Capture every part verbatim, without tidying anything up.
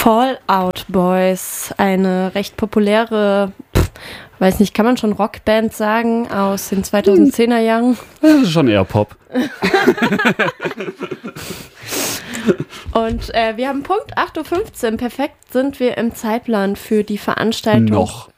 Fall Out Boys, eine recht populäre, pff, weiß nicht, kann man schon Rockband sagen, aus den zweitausendzehner Jahren? Das ist schon eher Pop. Und äh, wir haben Punkt acht Uhr fünfzehn. Perfekt sind wir im Zeitplan für die Veranstaltung. Noch.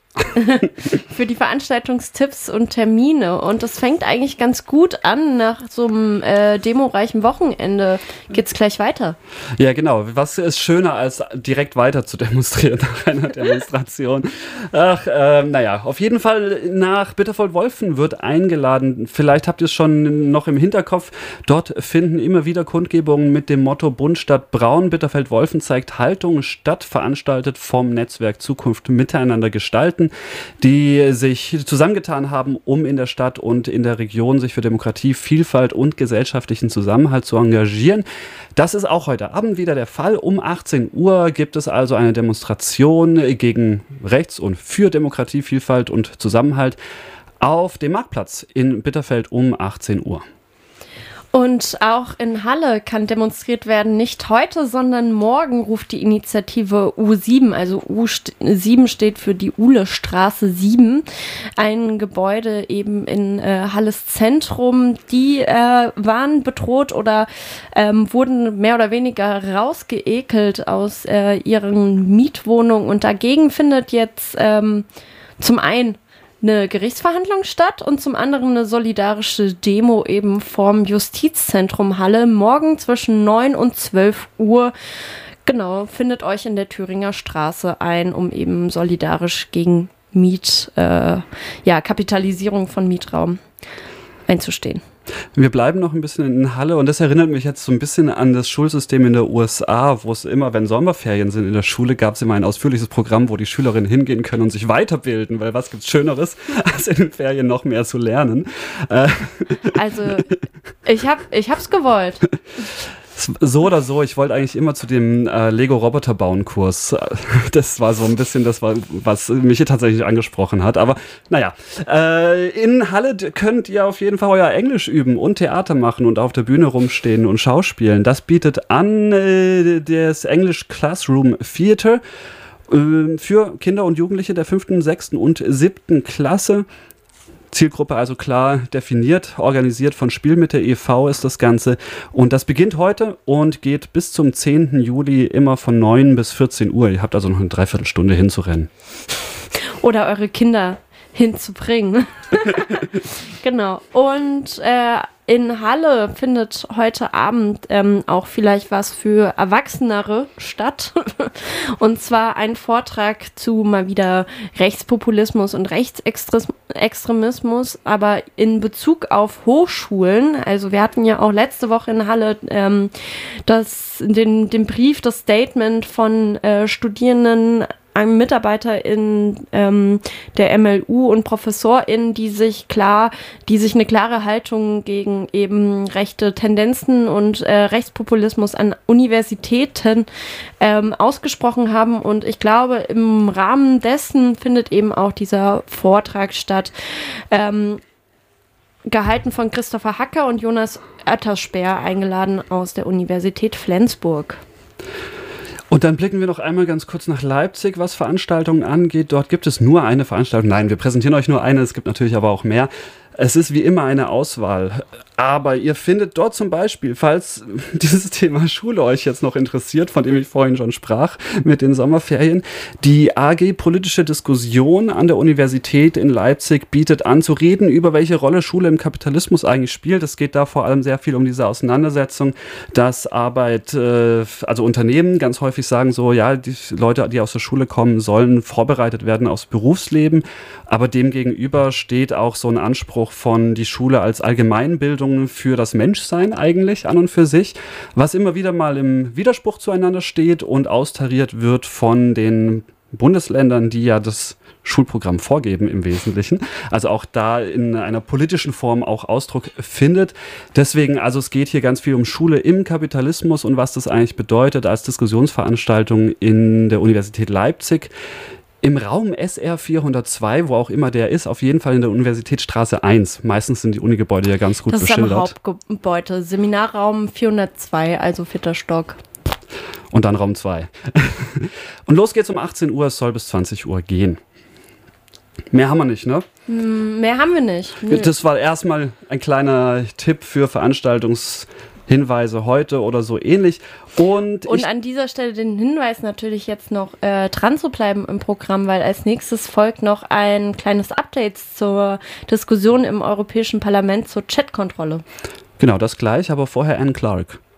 Für die Veranstaltungstipps und Termine. Und das fängt eigentlich ganz gut an. Nach so einem äh, demoreichen Wochenende geht's gleich weiter. Ja, genau. Was ist schöner, als direkt weiter zu demonstrieren nach einer Demonstration? Ach, äh, naja, auf jeden Fall nach Bitterfeld-Wolfen wird eingeladen. Vielleicht habt ihr es schon noch im Hinterkopf. Dort finden immer wieder Kundgebungen mit dem Motto Bund statt Braun. Bitterfeld-Wolfen zeigt Haltung statt, veranstaltet vom Netzwerk Zukunft miteinander gestalten, die sich zusammengetan haben, um in der Stadt und in der Region sich für Demokratie, Vielfalt und gesellschaftlichen Zusammenhalt zu engagieren. Das ist auch heute Abend wieder der Fall. Um achtzehn Uhr gibt es also eine Demonstration gegen rechts und für Demokratie, Vielfalt und Zusammenhalt auf dem Marktplatz in Bitterfeld um achtzehn Uhr. Und auch in Halle kann demonstriert werden, nicht heute, sondern morgen ruft die Initiative U sieben, also U sieben steht für die Uhlestraße sieben, ein Gebäude eben in äh, Halles Zentrum. Die äh, waren bedroht oder ähm, wurden mehr oder weniger rausgeekelt aus äh, ihren Mietwohnungen und dagegen findet jetzt ähm, zum einen eine Gerichtsverhandlung statt und zum anderen eine solidarische Demo eben vorm Justizzentrum Halle morgen zwischen neun und zwölf Uhr. Genau, findet euch in der Thüringer Straße ein, um eben solidarisch gegen Miet, äh, ja, Kapitalisierung von Mietraum einzustehen. Wir bleiben noch ein bisschen in Halle und das erinnert mich jetzt so ein bisschen an das Schulsystem in der U S A, wo es immer, wenn Sommerferien sind in der Schule, gab es immer ein ausführliches Programm, wo die Schülerinnen hingehen können und sich weiterbilden, weil was gibt's Schöneres, als in den Ferien noch mehr zu lernen. Äh also ich hab, ich hab's gewollt. So oder so, ich wollte eigentlich immer zu dem äh, Lego-Roboter-Bauen-Kurs. Das war so ein bisschen das, war, was mich hier tatsächlich angesprochen hat. Aber naja, äh, in Halle könnt ihr auf jeden Fall euer Englisch üben und Theater machen und auf der Bühne rumstehen und schauspielen. Das bietet an äh, das English Classroom Theater äh, für Kinder und Jugendliche der fünften, sechsten und siebten Klasse. Zielgruppe also klar definiert, organisiert von Spielmitte e V ist das Ganze und das beginnt heute und geht bis zum zehnten Juli immer von neun bis vierzehn Uhr. Ihr habt also noch eine Dreiviertelstunde hinzurennen. Oder eure Kinder hinzubringen. Genau. Und äh, in Halle findet heute Abend ähm, auch vielleicht was für Erwachsenere statt. Und zwar ein Vortrag zu mal wieder Rechtspopulismus und Rechtsextremismus, aber in Bezug auf Hochschulen. Also wir hatten ja auch letzte Woche in Halle ähm, das, den, den Brief, das Statement von äh, Studierenden, einem Mitarbeiter in ähm, der M L U und ProfessorInnen, die sich klar, die sich eine klare Haltung gegen eben rechte Tendenzen und äh, Rechtspopulismus an Universitäten ähm, ausgesprochen haben. Und ich glaube, im Rahmen dessen findet eben auch dieser Vortrag statt. Ähm, gehalten von Christopher Hacker und Jonas Oetterspeer, eingeladen aus der Universität Flensburg. Und dann blicken wir noch einmal ganz kurz nach Leipzig, was Veranstaltungen angeht. Dort gibt es nur eine Veranstaltung. Nein, wir präsentieren euch nur eine, es gibt natürlich aber auch mehr. Es ist wie immer eine Auswahl, aber ihr findet dort zum Beispiel, falls dieses Thema Schule euch jetzt noch interessiert, von dem ich vorhin schon sprach, mit den Sommerferien, die A G Politische Diskussion an der Universität in Leipzig bietet an, zu reden über welche Rolle Schule im Kapitalismus eigentlich spielt. Es geht da vor allem sehr viel um diese Auseinandersetzung, dass Arbeit, also Unternehmen ganz häufig sagen so, ja, die Leute, die aus der Schule kommen, sollen vorbereitet werden aufs Berufsleben, aber demgegenüber steht auch so ein Anspruch von die Schule als Allgemeinbildung für das Menschsein eigentlich an und für sich, was immer wieder mal im Widerspruch zueinander steht und austariert wird von den Bundesländern, die ja das Schulprogramm vorgeben im Wesentlichen. Also auch da in einer politischen Form auch Ausdruck findet. Deswegen, also es geht hier ganz viel um Schule im Kapitalismus und was das eigentlich bedeutet als Diskussionsveranstaltung in der Universität Leipzig. Im Raum S R vierhundertzwei, wo auch immer der ist, auf jeden Fall in der Universitätsstraße eins. Meistens sind die Unigebäude ja ganz gut das beschildert. Das ist am Hauptgebäude, Seminarraum vierhundertzwei, also vierter Stock. Und dann Raum zwei. Und los geht's um achtzehn Uhr, es soll bis zwanzig Uhr gehen. Mehr haben wir nicht, ne? Mehr haben wir nicht. Nö. Das war erstmal ein kleiner Tipp für Veranstaltungshinweise heute oder so ähnlich. Und, Und ich, an dieser Stelle den Hinweis natürlich jetzt noch äh, dran zu bleiben im Programm, weil als nächstes folgt noch ein kleines Update zur Diskussion im Europäischen Parlament zur Chatkontrolle. Genau, das gleich, aber vorher Anne Clark.